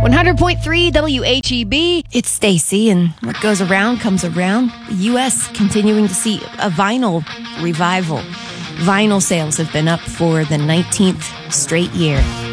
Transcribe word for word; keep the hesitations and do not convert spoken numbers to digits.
one hundred point three W H E B. It's Stacy, and what goes around comes around. The U S continuing to see a vinyl revival. Vinyl sales have been up for the nineteenth straight year.